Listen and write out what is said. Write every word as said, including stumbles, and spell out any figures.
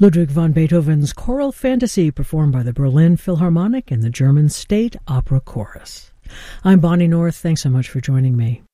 Ludwig van Beethoven's Choral Fantasy, performed by the Berlin Philharmonic and the German State Opera Chorus. I'm Bonnie North. Thanks so much for joining me.